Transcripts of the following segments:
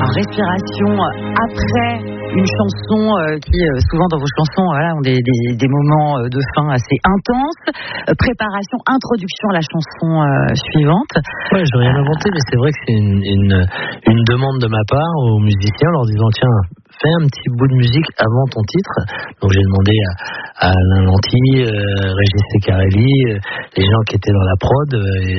respiration après une chanson qui, souvent dans vos chansons, voilà, ont des moments de fin assez intenses. Préparation, introduction à la chanson suivante. Ouais, je n'ai rien inventé, mais c'est vrai que c'est une demande de ma part aux musiciens, leur disant tiens, fais un petit bout de musique avant ton titre. Donc j'ai demandé à Alain Lanty, Régis Secarelli, les gens qui étaient dans la prod,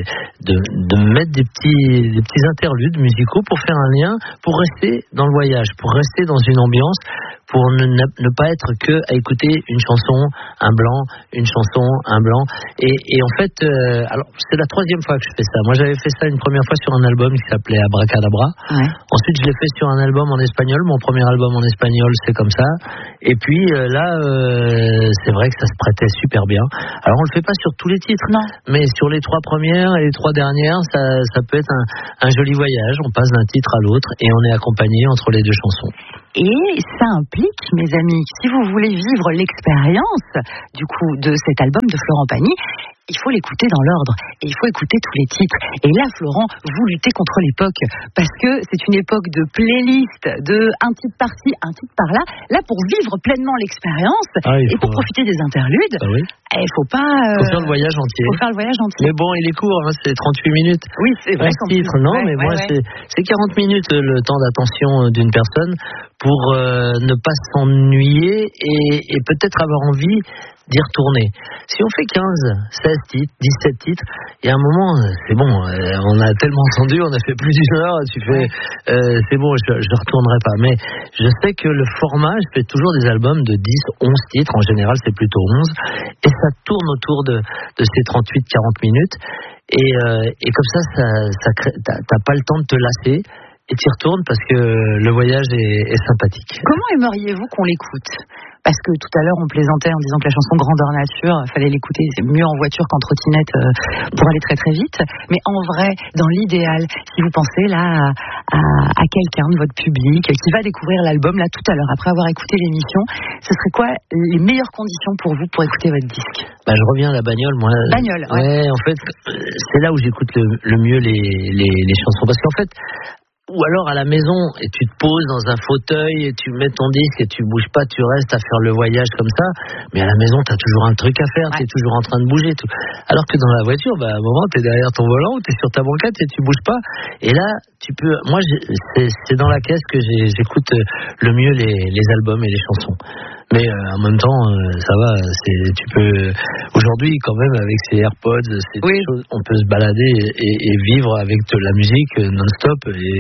de me mettre des petits interludes musicaux pour faire un lien, pour rester dans le voyage, pour rester dans une ambiance, pour ne pas être que à écouter une chanson, un blanc, une chanson, un blanc. Et en fait, alors c'est la 3e fois que je fais ça. Moi j'avais fait ça une première fois sur un album qui s'appelait Abracadabra. Ouais. Ensuite je l'ai fait sur un album en espagnol, mon premier album en espagnol, c'est comme ça. Et puis là, c'est vrai que ça se prêtait super bien. Alors on le fait pas sur tous les titres, non. Mais sur les 3 premières et les 3 dernières, ça peut être un joli voyage. On passe d'un titre à l'autre et on est accompagné entre les 2 chansons. Et ça implique, mes amis, si vous voulez vivre l'expérience du coup de cet album de Florent Pagny, il faut l'écouter dans l'ordre et il faut écouter tous les titres. Et là, Florent, vous luttez contre l'époque parce que c'est une époque de playlist, de un titre par-ci, un titre par-là. Là, pour vivre pleinement l'expérience et pour profiter des interludes, il faut pas. Faut faire le voyage entier. Mais bon, il est court, hein, c'est 38 minutes. Oui, c'est vrai. Titre, non, mais moi, c'est 40 minutes le temps d'attention d'une personne pour ne pas s'ennuyer et peut-être avoir envie d'y retourner. Si on fait 15, 16 titres, 17 titres, il y a un moment, c'est bon, on a tellement entendu, on a fait plus d'une heure, c'est bon, je retournerai pas. Mais je sais que le format, je fais toujours des albums de 10, 11 titres, en général c'est plutôt 11, et ça tourne autour de ces 38-40 minutes, et comme ça t'as pas le temps de te lasser, et t'y retournes parce que le voyage est sympathique. Comment aimeriez-vous qu'on l'écoute ? Parce que tout à l'heure on plaisantait en disant que la chanson Grandeur Nature, fallait l'écouter, c'est mieux en voiture qu'en trottinette pour aller très très vite. Mais en vrai, dans l'idéal, si vous pensez là à quelqu'un de votre public qui va découvrir l'album là tout à l'heure, après avoir écouté l'émission, ce serait quoi les meilleures conditions pour vous pour écouter votre disque ? Je reviens à la bagnole, moi. Bagnole, ouais. En fait, c'est là où j'écoute le mieux les chansons. Parce qu'en fait, ou alors à la maison, et tu te poses dans un fauteuil, et tu mets ton disque, et tu bouges pas, tu restes à faire le voyage comme ça. Mais à la maison, t'as toujours un truc à faire, t'es toujours en train de bouger. Tout. Alors que dans la voiture, à un moment, t'es derrière ton volant, ou t'es sur ta banquette, et tu bouges pas. Et là, tu peux. Moi, c'est dans la caisse que j'écoute le mieux les albums et les chansons. Mais en même temps, ça va. Tu peux aujourd'hui quand même avec ces AirPods, choses, on peut se balader et vivre avec de la musique non-stop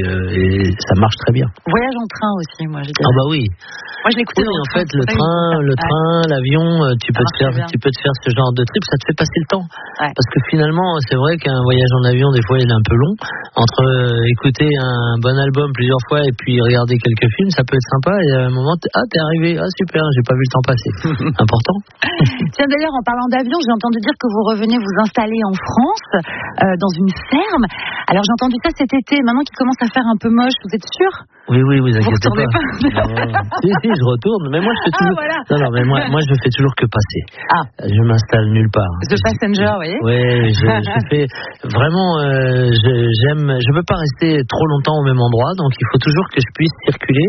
et ça marche très bien. Voyage en train aussi, moi j'ai dit. Ah bah oui. Moi je l'écoutais dans en fait le train, l'avion, tu peux te faire ce genre de trip, ça te fait passer le temps. Ouais. Parce que finalement, c'est vrai qu'un voyage en avion des fois il est un peu long. Entre écouter un bon album plusieurs fois et puis regarder quelques films, ça peut être sympa. Et à un moment, t'es arrivé, super. J'ai pas vu le temps passer. Important. Tiens, d'ailleurs, en parlant d'avion, j'ai entendu dire que vous reveniez vous installer en France, dans une ferme. Alors, j'ai entendu ça cet été. Maintenant qu'il commence à faire un peu moche, vous êtes sûr ? Oui, vous inquiétez pas. Si, je retourne. Mais moi, je fais toujours. Voilà. Non, mais moi, je fais toujours que passer. Je m'installe nulle part. The Passenger, vous voyez ? Oui, je fais vraiment. Je veux pas rester trop longtemps au même endroit, donc il faut toujours que je puisse circuler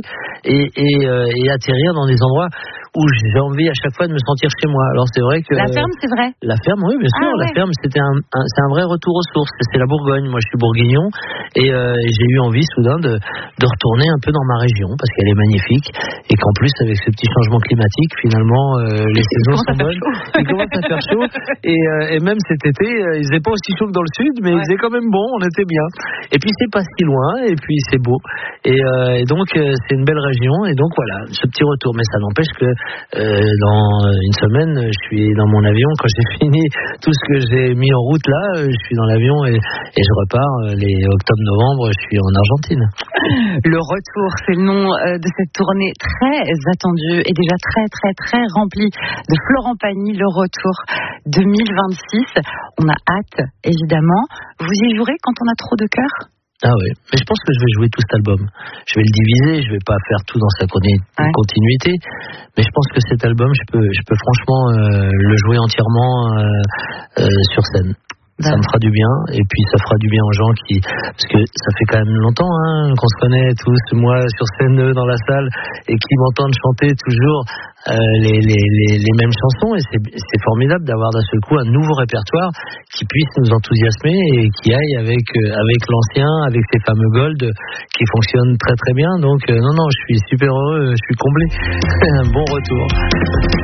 et atterrir dans des endroits où j'ai envie à chaque fois de me sentir chez moi. Alors c'est vrai que la ferme, c'est vrai. La ferme, oui, bien sûr. La ferme, c'est un vrai retour aux sources. C'est la Bourgogne. Moi, je suis bourguignon et j'ai eu envie soudain de retourner un peu dans ma région parce qu'elle est magnifique et qu'en plus avec ce petit changement climatique, finalement, les saisons sont bonnes. Il commence à faire chaud et même cet été, il faisait pas aussi chaud que dans le sud, mais il faisait quand même bon. On était bien. Et puis c'est pas si loin et puis c'est beau et donc c'est une belle région et donc voilà ce petit retour. Mais ça n'empêche que dans une semaine, je suis dans mon avion. Quand j'ai fini tout ce que j'ai mis en route là, je suis dans l'avion et je repars. Les octobre-novembre, je suis en Argentine. Le retour, c'est le nom de cette tournée très attendue et déjà très très très remplie de Florent Pagny. Le retour 2026. On a hâte, évidemment. Vous y jouerez quand on a trop de cœur ? Ah oui, mais je pense que je vais jouer tout cet album. Je vais le diviser, je vais pas faire tout dans sa continuité, mais je pense que cet album, je peux franchement le jouer entièrement sur scène. Ça me fera du bien, et puis ça fera du bien aux gens parce que ça fait quand même longtemps qu'on se connaît tous, moi sur scène dans la salle, et qui m'entendent chanter toujours les mêmes chansons, et c'est formidable d'avoir d'un seul coup un nouveau répertoire qui puisse nous enthousiasmer et qui aille avec l'ancien, avec ces fameux gold qui fonctionnent très très bien. Donc non, je suis super heureux, je suis comblé. Un bon retour.